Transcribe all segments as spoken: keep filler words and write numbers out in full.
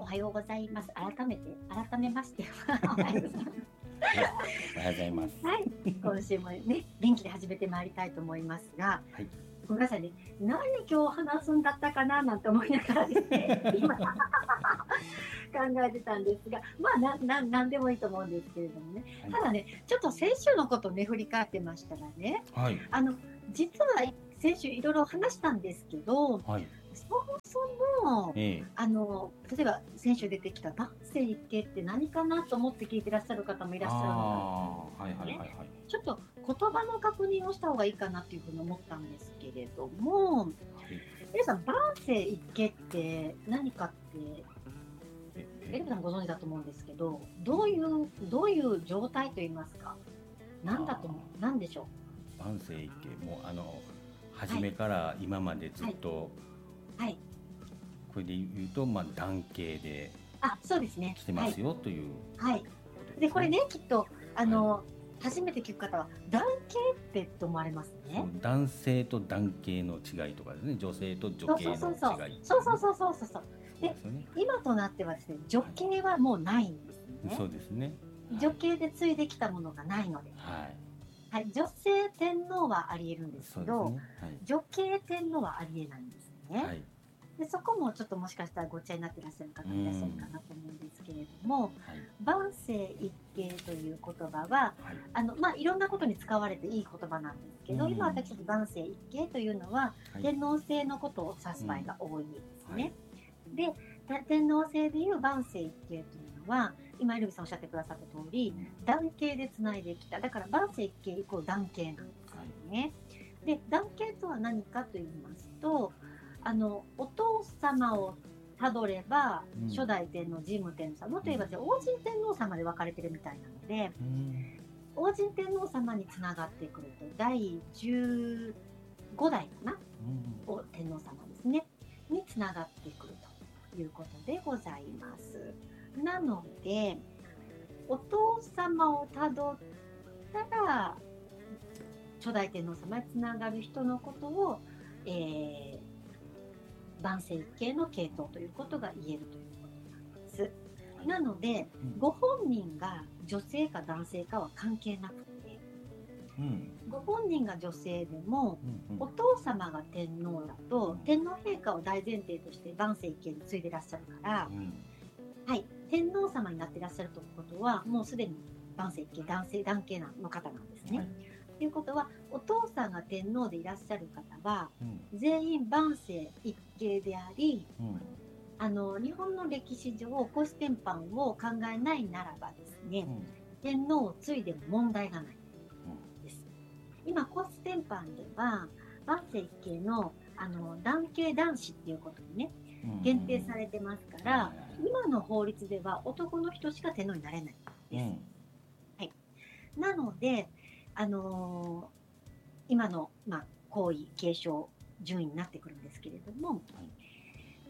はようございます。改めて、改めまして。おはようございます。 おはようございます。 はい、今週もね、元気で始めてまいりたいと思いますが、 はい、 ごめんなさいね、何今日話すんだったかななんて思いながらですね、今考えてたんですが、まあなななんでもいいと思うんですけれどもね、はい、ただね、ちょっと先週のことをね振り返ってましたらね、はい、あの実は先週いろいろ話したんですけど、はい、そもそも、ええ、あの例えば先週出てきた男性一系って何かなと思って聞いてらっしゃる方もいらっしゃるのかな、はいはいはいはい、ちょっと言葉の確認をした方がいいかなというふうに思ったんですけれども、はい、皆さん男性一系って何かってエルフさんご存知だと思うんですけど、どういうどういう状態といいますか、何だと思う、何でしょう。 男性一系、もうあの初めから今までずっと、はいはい、これで言うと、まあ、男系で来てますよ、はい、という、 はい、でこれねきっとあの、はい、初めて聞く方は男系ってと思われますね。 男性と男系の違いとかですね、女性と女系の違い、 そうそうそうそうそうそうで、ね、今となってはですね、女系はもうないんですね。 はい、そうですね。 女系で継いできたものがないので、はいはい、女性天皇はありえるんですけど、ね、はい、女系天皇はありえないんですね。はい、でそこもちょっともしかしたらごっちゃになっていらっしゃる方いらっしゃるかなと思うんですけれども、はい、万世一系という言葉は、はい、あのまあ、いろんなことに使われていい言葉なんですけど、今私たち万世一系というのは、はい、天皇制のことを指す場合が多いんですね。はい、で天皇制でいう万世一系というのは今エルビさんおっしゃってくださった通り、うん、男系でつないできた。だから万世一系イコール男系なんですよね。はい、で男系とは何かと言いますと、あのお父様をたどれば、うん、初代天皇神武天皇様、もっと言えば王神天皇様で分かれてるみたいなので、うん、王神天皇様につながってくるとだいじゅうごだいかな、うん、天皇様ですねにつながってくるということでございます。なのでお父様をたどったら初代天皇様につながる人のことを、えー、万世一系の系統ということが言えるということなんです。なので、うん、ご本人が女性か男性かは関係なくて、うん、ご本人が女性でも、うんうん、お父様が天皇だと、うん、天皇陛下を大前提として万世一系に継いでいらっしゃるから、うん、はい、天皇様になっていらっしゃるということはもうすでに万世一系男性男系の方なんですね。はい、ということはお父さんが天皇でいらっしゃる方は、うん、全員万世一系であり、うん、あの日本の歴史上皇室典範を考えないならばですね、うん、天皇を継いでも問題がないです。うん、今皇室典範では万世一系のあの男系男子っていうことにね限定されてますから、うん、今の法律では男の人しか天皇になれないんです。うん、はい、なので、あのー、今の、まあ、皇位継承順位になってくるんですけれども、はい、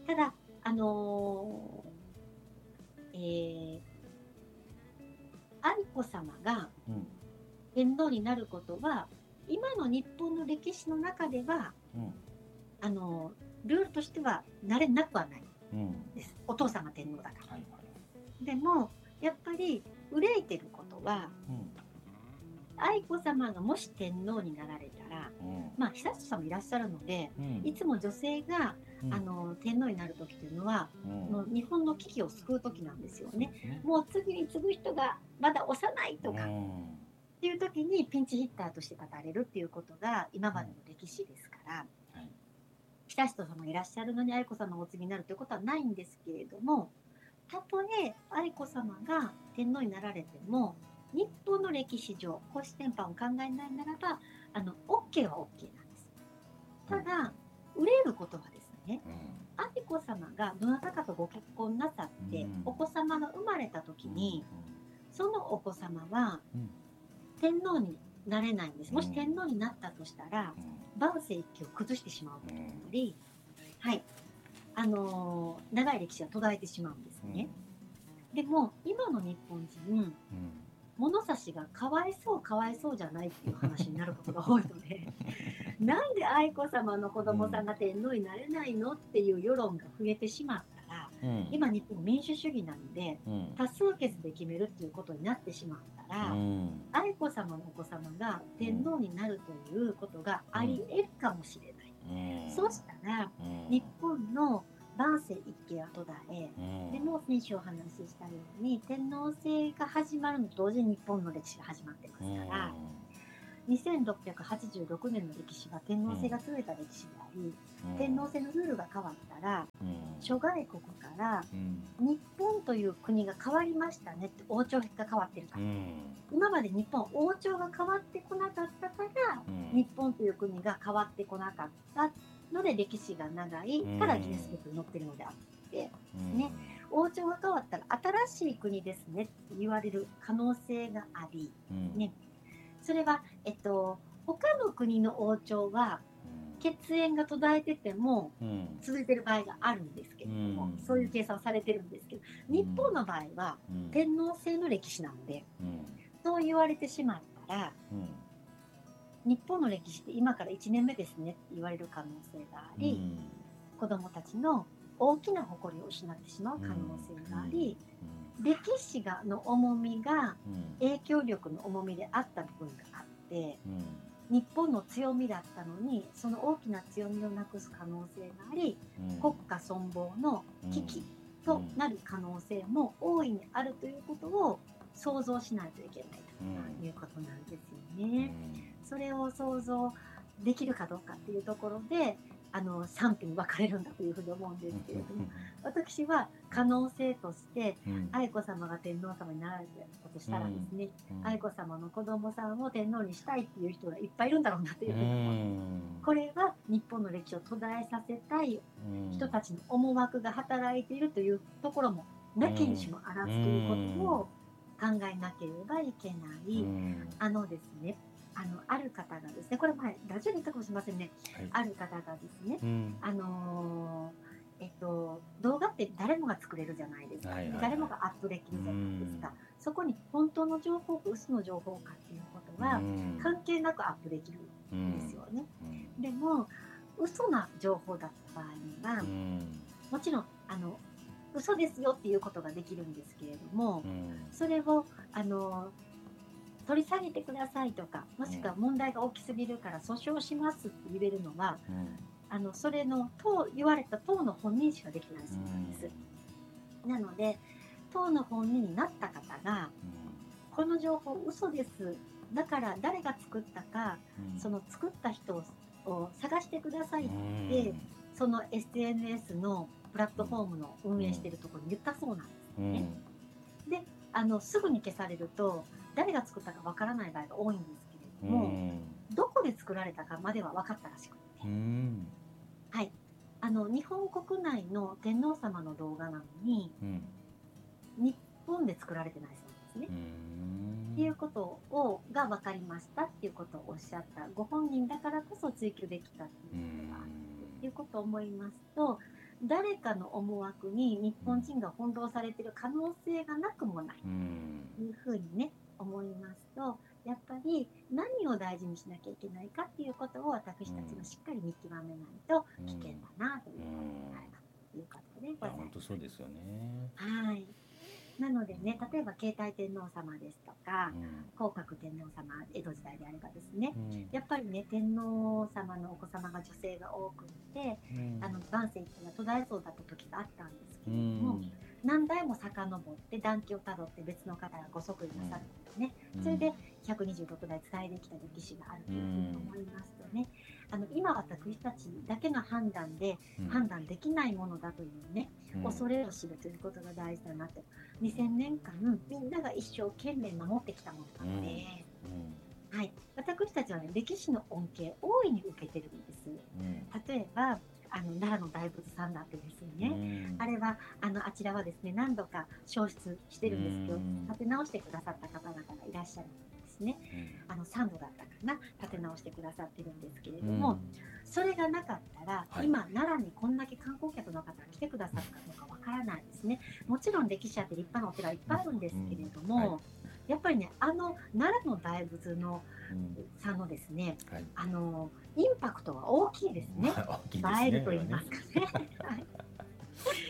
ただ、あのーえー、愛子さまが天皇になることは、うん、今の日本の歴史の中では、うん、あのールールとしてはなれなくはないです、うん、お父さんが天皇だから、はいはい、でもやっぱり憂いてることは、うん、愛子さまがもし天皇になられたら、うん、まあ悠仁さまいらっしゃるので、うん、いつも女性が、うん、あの天皇になる時というのは、うん、もう日本の危機を救う時なんですよね。ね、もう次に継ぐ人がまだ幼いとか、うん、っていう時にピンチヒッターとして立たれるっていうことが今までの歴史ですから、うん、はい、悠仁さまいらっしゃるのに愛子さまがお継ぎになるということはないんですけれども、たとえ愛子さまが天皇になられても日本の歴史上皇室典範を考えないならばあの OK は OK なんです。ただ憂えることはですね、うん、愛子さまがどなたかとご結婚なさって、うん、お子様が生まれた時に、うん、そのお子様は天皇になれないんです。もし天皇になったとしたら、うん、万世一系を崩してしまうことになり、うん、はい、あのー、長い歴史は途絶えてしまうんですね。うん、でも今の日本人、うん、物差しがかわいそうかわいそうじゃないっていう話になることが多いのでなんで愛子さまの子供さんが天皇になれないのっていう世論が増えてしまったら、 うん、今日本民主主義なので、うん、多数決で決めるっていうことになってしまったら、うん、愛子さまのお子様が天皇になるということがあり得るかもしれない、うん、そうしたら、うん、日本の万世一系は途絶え、うん、でも先週お話ししたように天皇制が始まるのと同時に日本の歴史が始まってますから、うんにせんろっぴゃくはちじゅうろくねんの歴史は天皇制が続いた歴史であり、うん、天皇制のルールが変わったら、うん、諸外国から日本という国が変わりましたねって王朝が変わってるから、うん、今まで日本王朝が変わってこなかったから、うん、日本という国が変わってこなかったので歴史が長いからギネスブックに載ってるのであってですね、王朝が変わったら新しい国ですねって言われる可能性があり、ね、それは、えっと、他の国の王朝は血縁が途絶えてても続いてる場合があるんですけれども、うん、そういう計算されてるんですけど、うん、日本の場合は天皇制の歴史なので、うん、そう言われてしまったら、うん、日本の歴史って今からいちねんめですねって言われる可能性があり、うん、子どもたちの大きな誇りを失ってしまう可能性があり、うん、歴史がの重みが影響力の重みであった部分があって、うん、日本の強みだったのにその大きな強みをなくす可能性があり、うん、国家存亡の危機となる可能性も大いにあるということを想像しないといけないということなんですよね。うん、それを想像できるかどうかっていうところであの賛否に分かれるんだというふうに思うんですけれども、私は可能性として、うん、愛子さまが天皇様になられたとしたらですね、うん、愛子さまの子供さんを天皇にしたいっていう人がいっぱいいるんだろうなというふうに思ってます。これは日本の歴史を途絶えさせたい人たちの思惑が働いているというところもなきにしもあらずということを考えなければいけない。あのですねあのある方がですね、これ前ラジオで言ったかもしれませんね、はい、ある方がですね、うん、あのー、えっと動画って誰もが作れるじゃないですか、はいはいはい、誰もがアップできるじゃないですか、うん、そこに本当の情報か嘘の情報かっていうことは関係なくアップできるんですよね、うんうん、でも嘘な情報だった場合には、うん、もちろんあの嘘ですよっていうことができるんですけれども、うん、それをあの取り下げてくださいとか、もしくは問題が大きすぎるから訴訟しますって言えるのは、うん、あのそれの党言われた党の本人しかできないそうなんです、うん、なので党の本人になった方が、うん、この情報嘘です、だから誰が作ったか、うん、その作った人を探してくださいって、うん、その エスエヌエス のプラットフォームの運営しているところに言ったそうなんですね、うん、であのすぐに消されると誰が作ったかわからない場合が多いんですけれども、うん、どこで作られたかまでは分かったらしくて、うん、はい、あの日本国内の天皇様の動画なのに、うん、日本で作られてないそうですね、うん、っていうことをが分かりましたっていうことをおっしゃったご本人だからこそ追求できたっていうことがあるっていうことを思いますと、誰かの思惑に日本人が翻弄されている可能性がなくもないというふうにね思いますと、やっぱり何を大事にしなきゃいけないかっていうことを私たちはしっかり見極めないと危険だなということになるということでございます。 本当そうですよね。 はい。なのでね、例えば携帯天皇様ですとか、うん、皇格天皇様、江戸時代であればですね、うん、やっぱりね天皇様のお子様が女性が多くって、うん、あの万世っていうのは途絶えそうだった時があったんですけれども、うん、何代も遡って団旗をたどって別の方がご即位なさってね、うん、それでひゃくにじゅうろくだい伝えてきた歴史があるというふうに思いますとね、あの今私たちだけの判断で判断できないものだというね、うん、恐れを知るということが大事だなと。にせんねんかんみんなが一生懸命守ってきたものなので、うんうん、はい、私たちは、ね、歴史の恩恵大いに受けてるんです、うん、例えばあの奈良の大仏さんだってですね、うん、あれはあのあちらはですね何度か消失してるんですけど、うん、建て直してくださった方々がいらっしゃるんですね、うん、あのさんどだったかな建て直してくださってるんですけれども、うん、それがなかったら、はい、今奈良にこんだけ観光客の方が来てくださるかどうかわからないですね。もちろん歴史あって立派なお寺いっぱいあるんですけれども、うんはい、やっぱりねあの奈良の大仏の、うん、さんのですね、はい、あのインパクトは大きいですね、まあ、大きいですね映えると言いますかね、はい、そ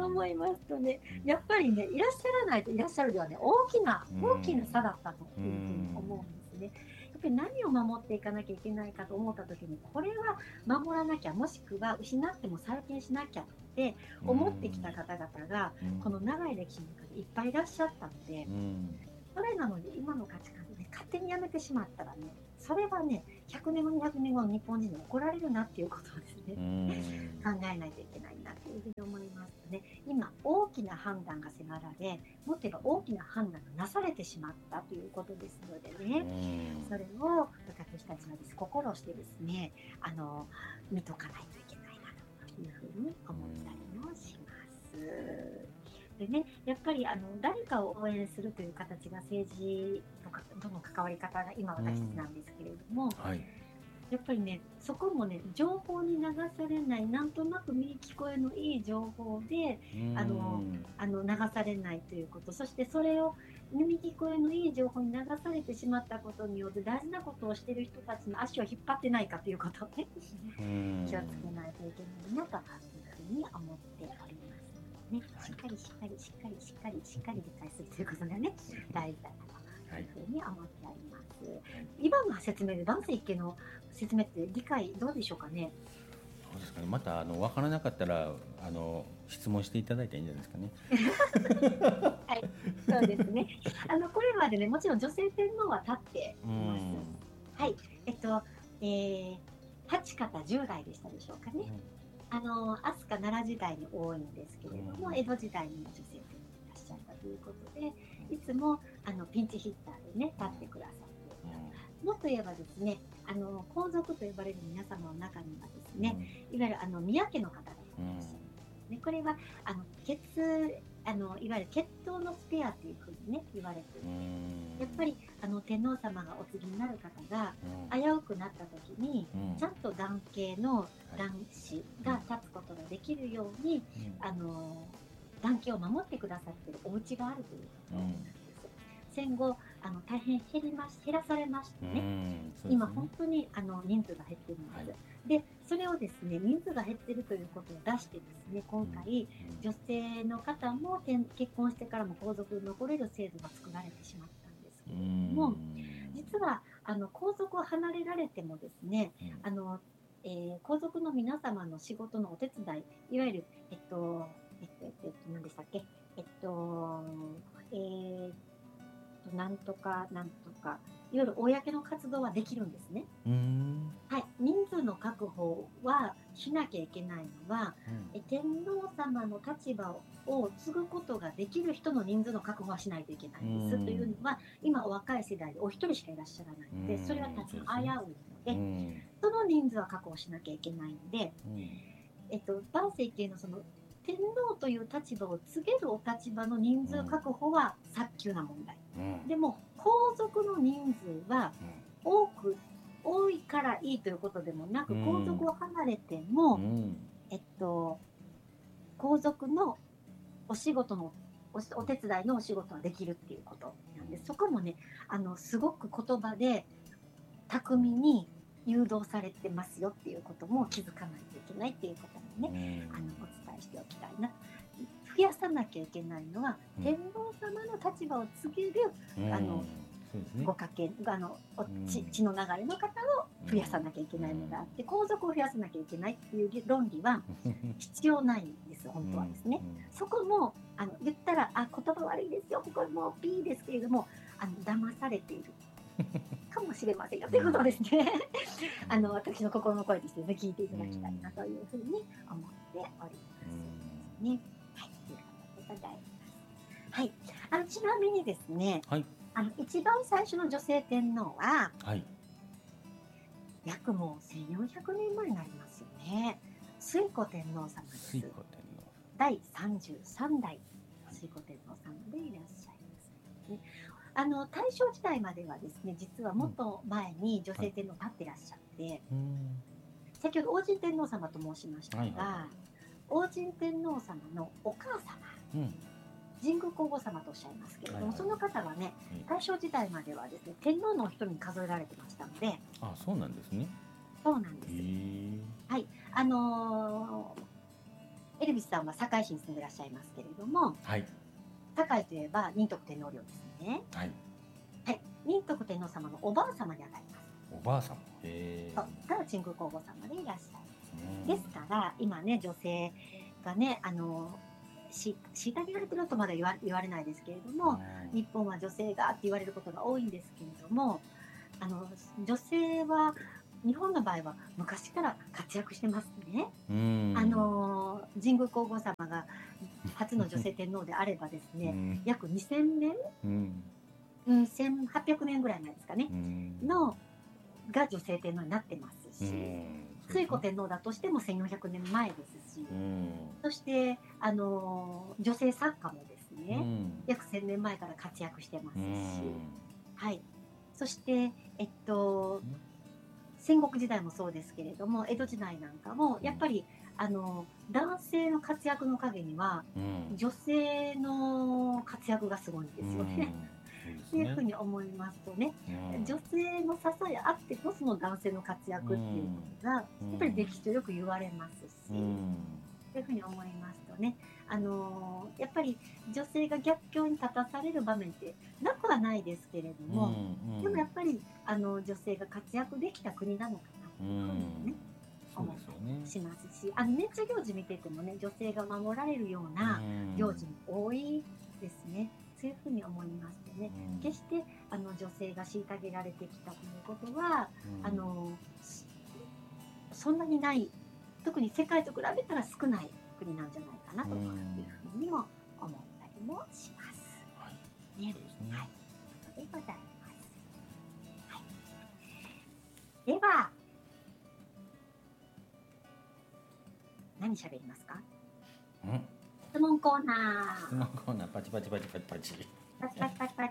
今思いますとね、やっぱりね、いらっしゃらないといらっしゃるではね、大きな大きな差だったというふうに思うんですね。やっぱり何を守っていかなきゃいけないかと思った時に、これは守らなきゃ、もしくは失っても再建しなきゃって思ってきた方々が、この長い歴史の中でいっぱいいらっしゃったので、それなのに今の価値観で、ね、勝手にやめてしまったらね、それはね、ひゃくねんご、にひゃくねんごの日本人に怒られるなっていうことをですね、考えないといけないなというふうに思いますとね、今大きな判断が迫られ、もっと言えば大きな判断がなされてしまったということですのでね、それを私たちはです心してですね、あの見とかないといけないなというふうに思ったりもします。でね、やっぱりあの誰かを応援するという形が政治とかとの関わり方が今私たちなんですけれども、はい、やっぱりね、そこもね、情報に流されない、なんとなく耳聞こえのいい情報であのあの流されないということ、そしてそれを耳聞こえのいい情報に流されてしまったことによって大事なことをしている人たちの足を引っ張ってないかということをね気をつけないといけないなというふうに思っております。ね、しっかりしっかりしっかりしっかりしっかり理解するということがね、大事だなというふうに思っております。はい、今の説明で男性一家の説明って理解どうでしょうかね。 そうですかね。またあの分からなかったらあの質問していただいたらいいんじゃないですかね。 はい、そうですね。あのこれまでね、もちろん女性天皇は立っています。はい、えっと、えー、はち方じゅう代でしたでしょうかね。うんあの飛鳥奈良時代に多いんですけれども、江戸時代にも女性天皇いらっしゃったということで、いつもあのピンチヒッターでね立ってくださっていた。もっと言えばですね、あの皇族と呼ばれる皆様の中にはですね、いわゆるあの宮家の方がいらっしゃる。ね、これはあの血あのいわゆる血統のスペアというふうにね言われていて、やっぱりあの天皇様がお継ぎになる方が危うくなった時に、ちゃんと男系の男子が立つことができるように、あの男系を守ってくださっているお家があるということなんです。戦後あの大変減りまし減らされましてね、ね今本当にあの人数が減っているんです。はい、でそれをですね、人数が減っているということを出してですね、今回、女性の方も結婚してからも皇族に残れる制度が作られてしまったんですけれども、実はあの皇族を離れられてもですね、あの、えー、皇族の皆様の仕事のお手伝い、いわゆるえっとえっとえっと、えっと、何でしたっけ、えっとえーなんとかなんとかいわゆる公の活動はできるんですね。うーん、はい、人数の確保はしなきゃいけないのは、うん、天皇様の立場を継ぐことができる人の人数の確保はしないといけないんですというのは、今お若い世代でお一人しかいらっしゃらないので、それは大変危ういので、その人数は確保しなきゃいけないので、えっと、万世っていうのはその天皇という立場を告げるお立場の人数確保は早急な問題、うん、でも皇族の人数は多く多いからいいということでもなく、うん、皇族を離れても、うん、えっと皇族のお仕事の お, お手伝いのお仕事はできるっていうことなんです。そこもね、あのすごく言葉で巧みに誘導されてますよっていうことも気づかないといけないっていうこともね、あのお伝えしておきたいな。増やさなきゃいけないのは、うん、天皇様の立場を告げる、うん、あのご家系あの血、血の流れの方を増やさなきゃいけないのがあって、皇族を増やさなきゃいけないっていう論理は必要ないんです本当はですね。そこもあの言ったらあ言葉悪いですよ、これもう P ですけれども、あの騙されているかもしれませんよということですね。あの私の心の声として、ね、聞いていただきたいなというふうに思っておりますね。はい、ありがとうございます。はい、あのちなみにですね、はい、あの一番最初の女性天皇は、はい、約もうせんよんひゃくねんまえになりますよね。推古天皇様です。だいさんじゅうさんだい推古天皇様でいらっしゃいますね。あの大正時代まではですね、実はもっと前に女性天皇立ってらっしゃって、うん、先ほど王神天皇様と申しましたが、はいはいはい、王神天皇様のお母様、うん、神宮皇后様とおっしゃいますけれども、はいはい、その方はね、大正時代まではですね、天皇のお一人に数えられてましたので。 あ、そうなんですね。 そうなんです。はい、あのーエルビスさんは堺市に住んでいらっしゃいますけれども、 はい、 堺といえば仁徳天皇陵ですね。はい、はい、仁徳天皇様のおばあ様にあたります。 おばあ様、へー、が神宮皇后様でいらっしゃる。ですから今ね、女性がね、あのし虐げられてるとまだ言わ言われないですけれども、日本は女性がって言われることが多いんですけれども、あの女性は日本の場合は昔から活躍してますね。あの神宮皇后様が初の女性天皇であればですね、約にせんねん、うんうん、せんはっぴゃくねんぐらい前ですかね、のが女性天皇になってますし、推古天皇だとしてもせんよんひゃくねんまえですし、そしてあの女性作家もですね、約せんねんまえから活躍してますし、はい、そしてえっと戦国時代もそうですけれども、江戸時代なんかもやっぱりあの男性の活躍の陰には、うん、女性の活躍がすごいんですよね。っていうふうに思いますとね、うん、女性の支えあってこその男性の活躍っていうことが、やっぱり歴史上よく言われますし、うん、というふうに思いますとね、あのやっぱり女性が逆境に立たされる場面ってなくはないですけれども、うんうん、でもやっぱりあの女性が活躍できた国なのかなというふうにね、うん、思ったりしますし、あの年中行事見ててもね、女性が守られるような行事も多いですね。そういうふうに思いましてね、うん、決してあの女性が虐げられてきたということは、うん、あのそんなにない、特に世界と比べたら少ない国なんじゃないかなというふうにも思ったりもします。はい、ね、そうですね。はい、ということでございます。はい、では何喋りますか？うん、質問コーナー。 質問コーナー、パチパチパチパチパチ。 パチパチパチパチ。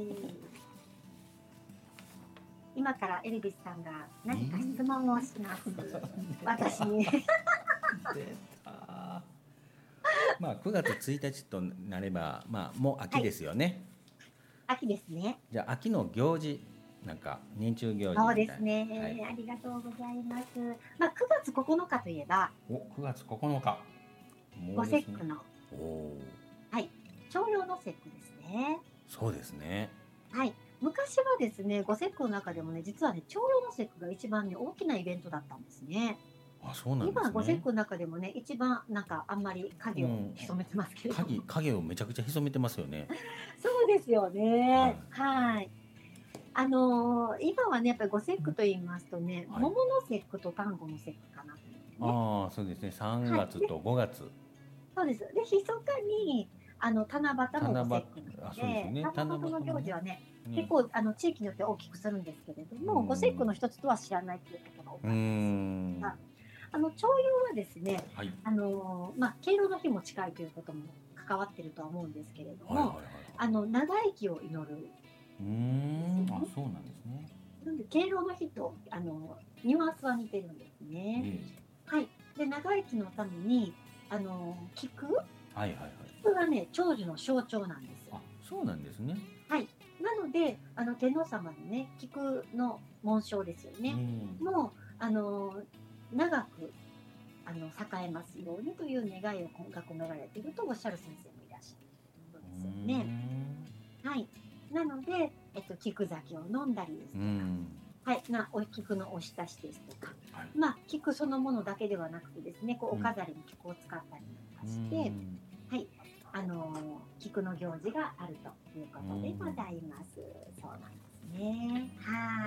今からエルビスさんが何か質問をします。私に。出た。まあくがつついたちとなれば、まあもう秋ですよね。 はい、秋ですね。 じゃあ秋の行事、なんか年中行事みたいな。 そうですね、はい。ありがとうございます。まあくがつここのかといえば。 お、くがつここのか。 ご節句の。おはい、重陽の節句ですね。 そうですね。 はい、昔はですね、ご節句の中でもね、実はね、重陽の節句が一番ね、大きなイベントだったんですね。 あ、そうなんですね。 今ご節句の中でもね、一番なんかあんまり影を潜めてますけど、うん、 影影をめちゃくちゃ潜めてますよね。 そうですよね。はい。はい、あのー、今はね、やっぱりご節句と言いますとね、はい、桃の節句と端午の節句かな、ね。 ああ、そうですね。さんがつとごがつ。はい、 そうです。で、密かにあの七夕もご節句なので、ね、七夕の行事はね、ね、結構あの地域によって大きくするんですけれども、ご節句の一つとは知らないということが多かったんですが、あの重陽はですね、はい、あのまあ敬老の日も近いということも関わってるとは思うんですけれども、はいはいはい、あの長生きを祈る。 うーん、あ、そうなんですね。 なんで敬老の日とあのニュアンスは似てるんですね。はい。で、長生きのためにあの菊、はいはいはい、菊がね、長寿の象徴なんですよ。 あ、そうなんですね。 はい。なので、あの天皇様のね、菊の紋章ですよね。もうあの長くあの栄えますようにという願いをが込められているとおっしゃる先生もいらっしゃるんですよね。はい。なので、えっと菊酒を飲んだりですとか。はい、なお菊のおひたしですとか、はい、まあ菊そのものだけではなくてですね、こうお飾りに菊を使ったりなんかして、うん、はい、あの菊の行事があるということでございます。そうなんですね。はい。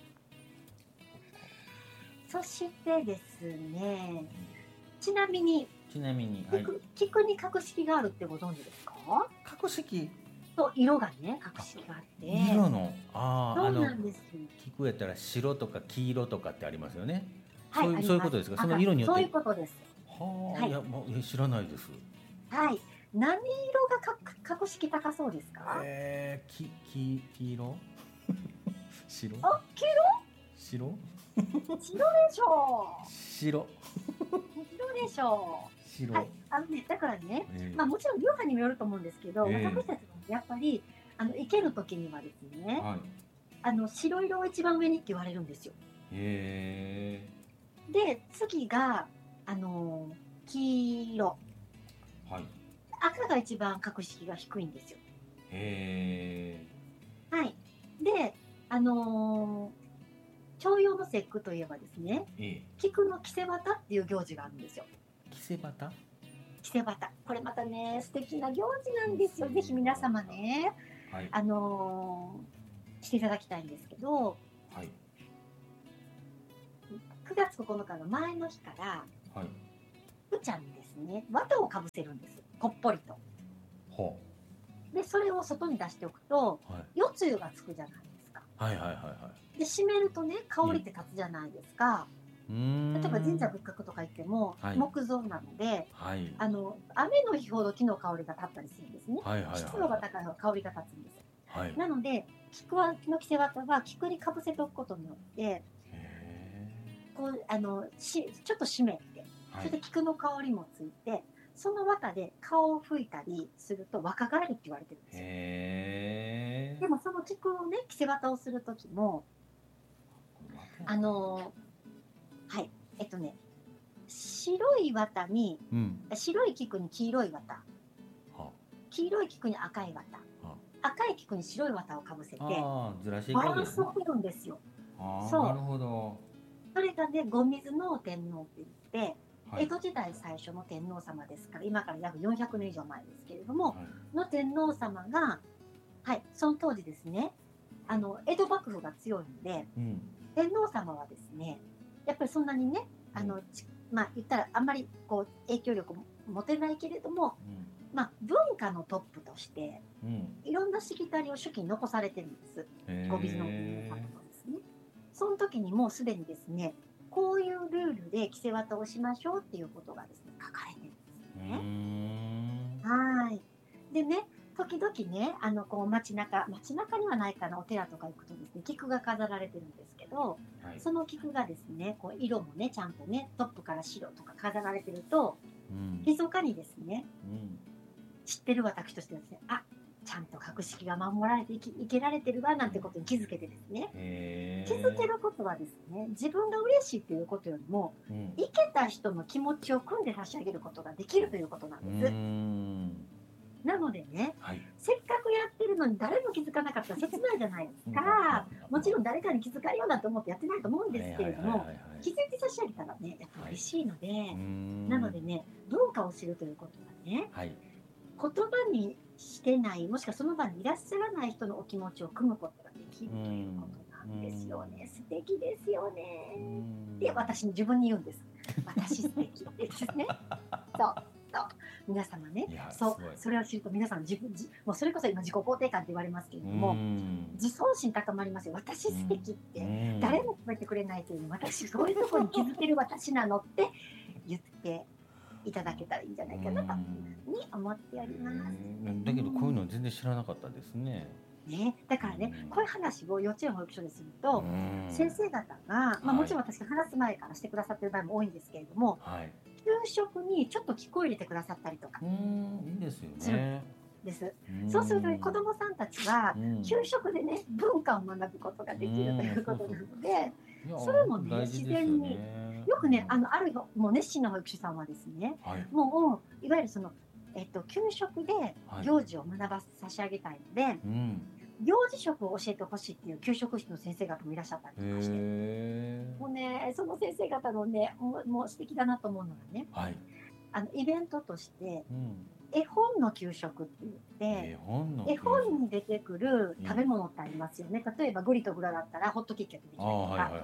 そしてですね、ちなみにちなみに、 はい、菊に格式があるってご存知ですか？ 格式？ と色がね、格式があって、 色の、ああ、そうなんです。 菊やったら白とか黄色とかってありますよね。はい、そういうそういうことですか。その色によって。 そういうことです。 はあ、はい、いや、もう知らないです。 はい。何色がか格式高そうですか？ えー、きき黄色？白？ あ、黄色？ 白？白でしょう。 白。 白でしょう。 白。 はい。あのね、だからね、えー、まあもちろん流派にもよると思うんですけど、えー、私たちもやっぱりあの生ける時にはですね、はい、あの白色を一番上にって言われるんですよ。へー。で、次があの黄色、 はい、 赤が一番格式が低いんですよ。 へー。はい。で、あのー、重陽の節句といえばですね、えー、菊の着せ旗っていう行事があるんですよ。 着せ旗？ 着せ旗。これまたね、素敵な行事なんですよ。ぜひ皆様ね、はい、あのー、していただきたいんですけど、はい、くがつここのかの前の日から、はい、うちゃんにですね、綿をかぶせるんです。こっぽりと。ほう。で、それを外に出しておくと、はい、夜露がつくじゃないですか。 はいはいはいはい。 で、閉めるとね、香りって立つじゃないですか。うん、例えば神社仏閣とか行っても、はい、木造なので、はい、あの雨の日ほど木の香りが立ったりするんですね。はいはいはいはい、湿度が高い方が香りが立つんです。はい、なので、菊はの着せ綿は菊にかぶせておくことによって、こうあのしちょっと湿って、それで菊の香りもついて、その綿で顔を吹いたりすると若返るって言われてるんですよ。へー。でもその菊をね、着せ綿をする時も、あのはいえっとね白い綿に、うん、白い菊に黄色い綿、は黄色い菊に赤い綿、は赤い菊に白い綿をかぶせてバランスを取るんですよ。そう。なるほど。それがね、後水の天皇って言って、はい、江戸時代最初の天皇様ですから、今から約よんひゃくねん以上前ですけれども、はい、の天皇様が、はい、その当時ですね、あの江戸幕府が強いんで、うん、天皇様はですね、やっぱりそんなにね、あの、うん、まあ言ったらあんまりこう影響力を持てないけれども、うん、まあ文化のトップとして、うん、いろんなしきたりを手記に残されてるんです。ご美人の天皇様のですね。その時にもうすでにですね、こういうルールで着せ綿をしましょうっていうことがですね、書かれてるんですね。はい。でね、時々ね、あのこう街中、街中にはないかな、お寺とか行くとですね、菊が飾られてるんですけど、はい、その菊がですね、こう色もね、ちゃんとね、トップから白とか飾られてると、うん、密かにですね、うん、知ってる私としてはですね、あ、ちゃんと格式が守られていき、いけられてるわなんてことに気づけてですね、気づけることはですね、自分が嬉しいということよりも、うん、いけた人の気持ちを組んで差し上げることができるということなんです。なのでね、はい、せっかくやってるのに誰も気づかなかったら切ないじゃないですか。もちろん誰かに気づかれようだと思ってやってないと思うんですけれども、気づいて差し上げたらね、やっぱ嬉しいので、はい、なのでね、文化を知るということはね、はい、言葉にしてない、もしくはその場にいらっしゃらない人のお気持ちを組むことができるということなんですよね。素敵ですよね。で、私に自分に言うんです。私素敵ですね。そう。皆様ね、そうそれを知ると皆さん自分もうそれこそ今自己肯定感って言われますけれども、自尊心高まりますよ。私素敵って誰も褒めてくれないけれども、私そういうところに気づける私なのって言っていただけたらいいんじゃないかなとに思っております。 だけどこういうの全然知らなかったですね。 ね、だからね、こういう話を幼稚園保育所ですると、先生方が、まあ、もちろん私が話す前からしてくださってる場合も多いんですけれども、はい、給食にちょっと聞こえ入れてくださったりとか。 うん、いいですよね。 です。そうすると、ね、子どもさんたちは給食でね、文化を学ぶことができるということなので、それもね、自然によくね、あのあるもう熱心な保育士さんはですね、はい、もういわゆるそのえっと、給食で行事を学ば差し上げたいので、はい、うん、行事食を教えてほしいっていう給食室の先生方もいらっしゃったりとかして、もうね、その先生方のね、もう素敵だなと思うのがね、はい、あのイベントとして、うん、絵本の給食って言って、絵本の給食、絵本に出てくる食べ物ってありますよね。うん、例えばグリとグラだったらホットケーキが出てきたりとか、はいはいはいはい、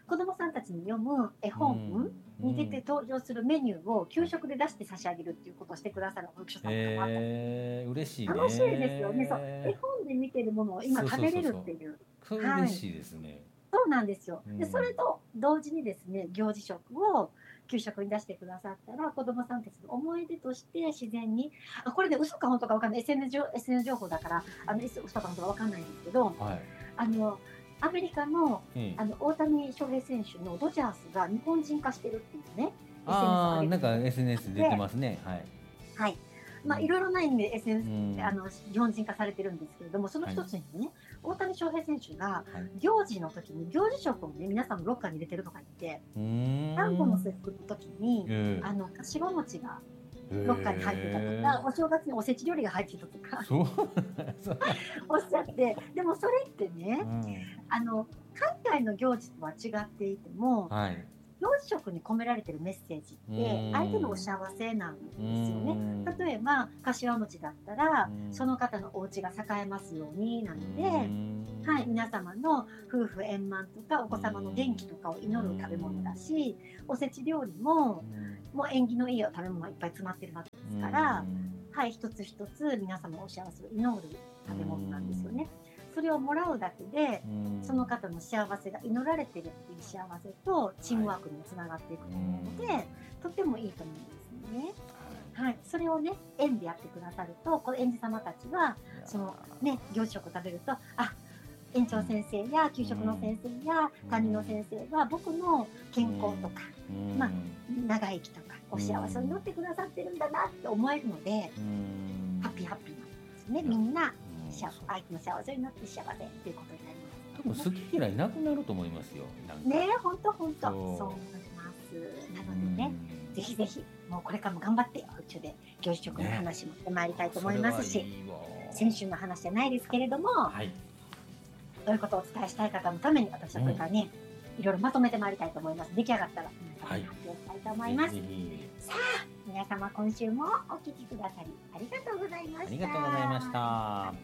子どもさんたちに読む絵本に出て登場するメニューを給食で出して差し上げるっていうことをしてくださる保育所さんとかもあったり、えー、嬉しいね。楽しいですよね。そう、絵本で見てるものを今食べれるっていう。 そうそうそうそう、嬉しいですね。はい、 そうなんですよ。で、それと同時にですね、行事食を給食に出してくださったら、子どもさんたちの思い出として自然に、あ、これで嘘か本当か分かんない、エスエヌエス 情報だから、あの嘘か本当か分かんないんですけど、はい、あのアメリカ の,、うん、あの大谷翔平選手のドジャースが日本人化してるっていうね、 ああ、なんか エスエヌエス 出てますね。はい。 はい。まあいろいろな意味で エスエヌエス、うん、あの日本人化されてるんですけれども、その一つにね、はい、 大谷翔平選手が行事の時に行事食をね皆さんもロッカーに入れてるとか言って、端午の節句の時に、えー、あのかしわ餅がロッカーに入ってたとか、えー、お正月におせち料理が入ってたとかおっしゃって、でもそれってね、うん、あの海外の行事とは違っていても、はい、行事食に込められてるメッセージって相手のお幸せなんですよね。例えば柏餅だったらその方のお家が栄えますようになので、はい、皆様の夫婦円満とかお子様の元気とかを祈る食べ物だし、おせち料理ももう縁起のいい食べ物がいっぱい詰まってるわけですから、はい、一つ一つ皆様のお幸せを祈る食べ物なんですよね。それをもらうだけで、その方の幸せが祈られてるっていう幸せとチームワークにもつながっていくと思うので、はい、とってもいいと思うんですよね。はい、それをね園でやってくださると、この園児様たちはそのね行事食を食べると、あ、園長先生や給食の先生や担任の先生は僕の健康とか、まあ、長生きとかお幸せを祈ってくださってるんだなって思えるので、ハッピーハッピーなんですね。みんな相手の幸せになって幸せっていうことになります、 ね。多分好き嫌いなくなると思いますよ。 ねえ、本当本当そう思います。なのでね、ぜひぜひもうこれからも頑張って宇宙で行事食の話もしてまいりたいと思いますし、ね、いい先週の話じゃないですけれども、はい、どういうことをお伝えしたい方のために私はこれからね、うん、いろいろまとめてまいりたいと思います。出来上がったら皆様に発表したいと思います。はい、さあ皆様今週もお聞きくださりありがとうございました。 ありがとうございました。